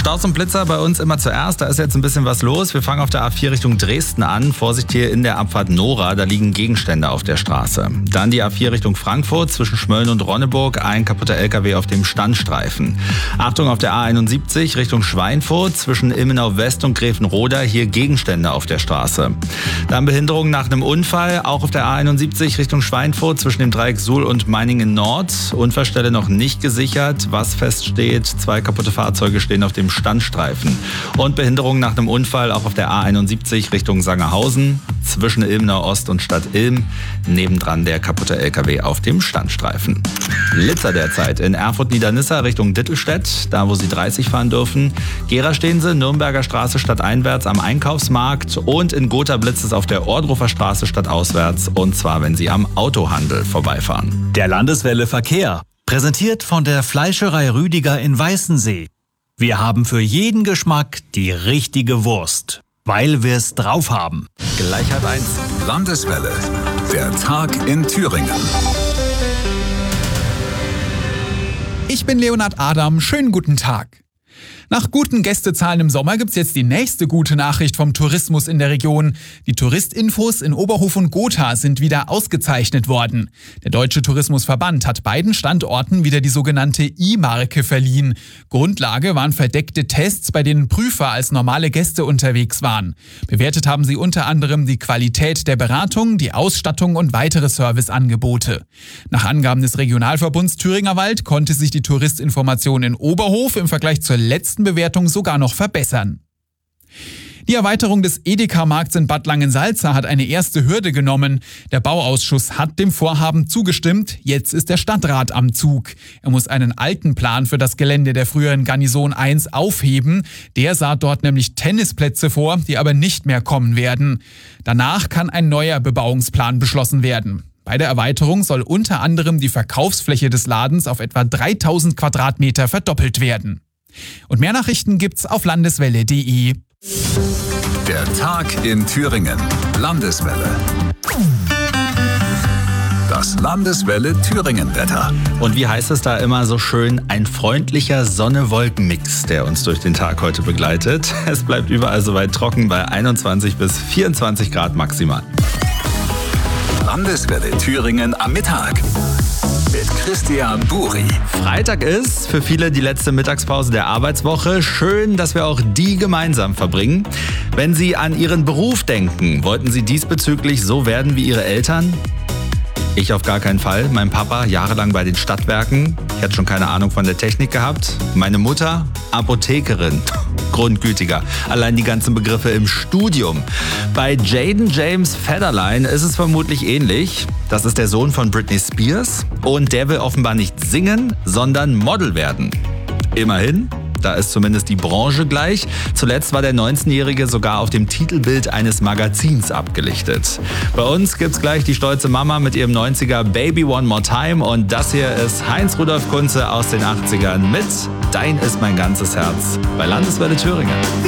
Staus und Blitzer bei uns immer zuerst. Da ist jetzt ein bisschen was los. Wir fangen auf der A4 Richtung Dresden an. Vorsicht hier in der Abfahrt Nora, da liegen Gegenstände auf der Straße. Dann die A4 Richtung Frankfurt zwischen Schmölln und Ronneburg. Ein kaputter LKW auf dem Standstreifen. Achtung auf der A71 Richtung Schweinfurt zwischen Ilmenau West und Grevenroda. Hier Gegenstände auf der Straße. Dann Behinderung nach einem Unfall. Auch auf der A71 Richtung Schweinfurt zwischen dem Dreieck Suhl und Meiningen Nord. Unfallstelle noch nicht gesichert. Was feststeht, 2 kaputte Fahrzeuge stehen auf dem Standstreifen. Und Behinderung nach einem Unfall auch auf der A71 Richtung Sangerhausen zwischen Ilmenau Ost und Stadt Ilm. Nebendran der kaputte LKW auf dem Standstreifen. Blitzer derzeit in Erfurt-Niedernisse Richtung Dittelstedt, da wo Sie 30 fahren dürfen. Gera stehen Sie, Nürnberger Straße stadteinwärts am Einkaufsmarkt und in Gotha blitzt es auf der Ohrdruffer Straße stadtauswärts und zwar, wenn Sie am Autohandel vorbeifahren. Der Landeswelle Verkehr, präsentiert von der Fleischerei Rüdiger in Weißensee. Wir haben für jeden Geschmack die richtige Wurst, weil wir es drauf haben. Gleich 1:30. Landeswelle, der Tag in Thüringen. Ich bin Leonhard Adam, schönen guten Tag. Nach guten Gästezahlen im Sommer gibt's jetzt die nächste gute Nachricht vom Tourismus in der Region. Die Touristinfos in Oberhof und Gotha sind wieder ausgezeichnet worden. Der Deutsche Tourismusverband hat beiden Standorten wieder die sogenannte I-Marke verliehen. Grundlage waren verdeckte Tests, bei denen Prüfer als normale Gäste unterwegs waren. Bewertet haben sie unter anderem die Qualität der Beratung, die Ausstattung und weitere Serviceangebote. Nach Angaben des Regionalverbunds Thüringer Wald konnte sich die Touristinformation in Oberhof im Vergleich zur letzten Bewertung sogar noch verbessern. Die Erweiterung des Edeka-Markts in Bad Langensalza hat eine erste Hürde genommen. Der Bauausschuss hat dem Vorhaben zugestimmt. Jetzt ist der Stadtrat am Zug. Er muss einen alten Plan für das Gelände der früheren Garnison 1 aufheben. Der sah dort nämlich Tennisplätze vor, die aber nicht mehr kommen werden. Danach kann ein neuer Bebauungsplan beschlossen werden. Bei der Erweiterung soll unter anderem die Verkaufsfläche des Ladens auf etwa 3000 Quadratmeter verdoppelt werden. Und mehr Nachrichten gibt's auf landeswelle.de. Der Tag in Thüringen. Landeswelle. Das Landeswelle Thüringen-Wetter. Und wie heißt es da immer so schön? Ein freundlicher Sonne-Wolken-Mix, der uns durch den Tag heute begleitet. Es bleibt überall soweit trocken bei 21 bis 24 Grad maximal. Landeswelle Thüringen am Mittag. Mit Christian Buri. Freitag ist für viele die letzte Mittagspause der Arbeitswoche. Schön, dass wir auch die gemeinsam verbringen. Wenn Sie an Ihren Beruf denken, wollten Sie diesbezüglich so werden wie Ihre Eltern? Ich auf gar keinen Fall. Mein Papa jahrelang bei den Stadtwerken. Ich hatte schon keine Ahnung von der Technik gehabt. Meine Mutter Apothekerin. Grundgütiger. Allein die ganzen Begriffe im Studium. Bei Jaden James Federline ist es vermutlich ähnlich. Das ist der Sohn von Britney Spears. Und der will offenbar nicht singen, sondern Model werden. Immerhin. Da ist zumindest die Branche gleich. Zuletzt war der 19-Jährige sogar auf dem Titelbild eines Magazins abgelichtet. Bei uns gibt's gleich die stolze Mama mit ihrem 90er Baby One More Time. Und das hier ist Heinz-Rudolf Kunze aus den 80ern mit Dein ist mein ganzes Herz bei Landeswelle Thüringen.